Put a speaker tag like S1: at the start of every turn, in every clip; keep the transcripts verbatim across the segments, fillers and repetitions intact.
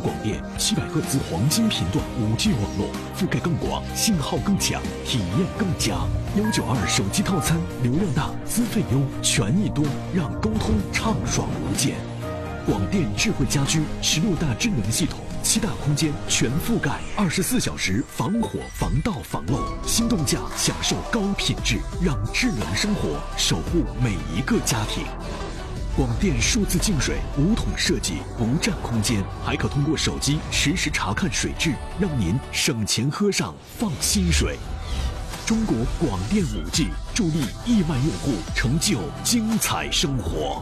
S1: 广电七百赫兹黄金频段 五 G 网络，覆盖更广，信号更强，体验更佳。幺九二手机套餐，流量大，资费优，权益多，让沟通畅爽无间。广电智慧家居十六大智能系统，七大空间全覆盖，二十四小时防火防盗防漏。心动价享受高品质，让智能生活守护每一个家庭。广电数字净水无桶设计，不占空间，还可通过手机实时查看水质，让您省钱喝上放心水。中国广电 五 G 助力亿万用户成就精彩生活。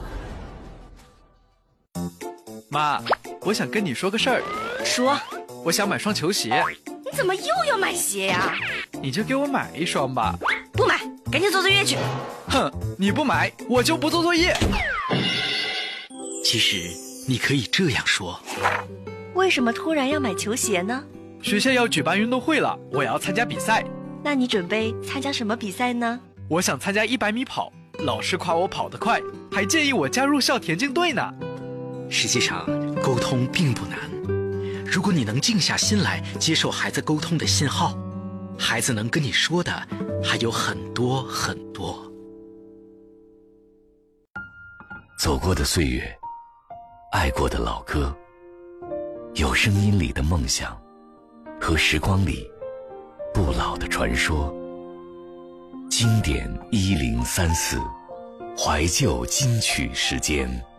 S2: 妈，我想跟你说个事儿。
S3: 说。
S2: 我想买双球鞋。
S3: 你怎么又要买鞋呀？
S2: 你就给我买一双吧。
S3: 不买，赶紧做作业去。
S2: 哼，你不买，我就不做作业。
S4: 其实你可以这样说。
S3: 为什么突然要买球鞋呢？
S2: 学校要举办运动会了，我要参加比赛。
S3: 那你准备参加什么比赛呢？
S2: 我想参加一百米跑，老师夸我跑得快，还建议我加入校田径队呢。
S4: 实际上，沟通并不难。如果你能静下心来接受孩子沟通的信号，孩子能跟你说的还有很多很多。
S5: 走过的岁月，爱过的老歌，有声音里的梦想，和时光里不老的传说。经典一零三四，怀旧金曲时间。